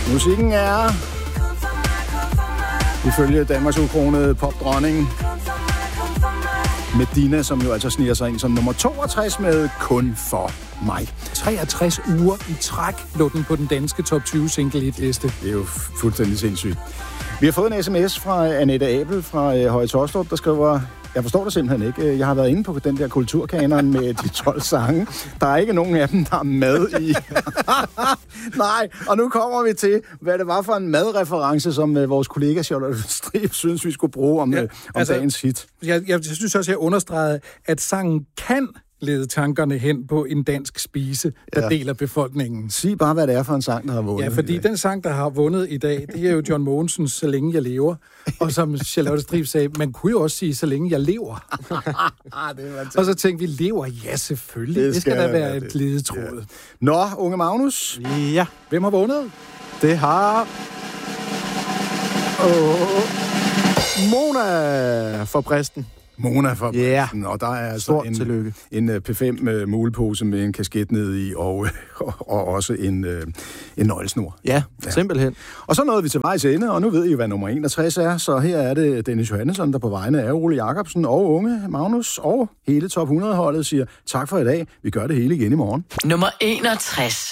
Musikken er, ifølge Danmarks ukronede popdronning, Medina, som jo altså sniger sig ind som nummer 62 med Kun for mig. 63 uger i træk lå den på den danske top 20 single hit liste. Det er jo fuldstændig sindssygt. Vi har fået en sms fra Annette Abel fra Høje Taastrup, der skriver: jeg forstår det simpelthen ikke. Jeg har været inde på den der kulturkanon med de 12 sange. Der er ikke nogen af dem, der er mad i. Nej, og nu kommer vi til, hvad det var for en madreference, som vores kollega Charlotte Strib synes, vi skulle bruge om dagens hit. Jeg synes også, jeg understregede, at sangen kan lede tankerne hen på en dansk spise, der deler befolkningen. Sig bare, hvad det er for en sang, der har vundet. Ja, fordi den sang, der har vundet i dag, det er jo John Mogensens Så længe jeg lever. Og som Charlotte Strib sagde, man kunne jo også sige, så længe jeg lever. Og så tænkte vi, lever? Ja, selvfølgelig. Det skal da være et ledetråd. Ja. Nå, unge Magnus. Ja. Hvem har vundet? Det har Mona fra Præsten. Mona fra Præsten, og der er altså en P5 mulepose med en kasket ned i, og også en nøglesnor. Ja, simpelthen. Og så nåede vi til vejs ende, og nu ved I, hvad nummer 61 er, så her er det Dennis Johannesson, der på vegne af Ole Jacobsen og unge Magnus og hele Top 100-holdet siger tak for i dag. Vi gør det hele igen i morgen. Nummer 61.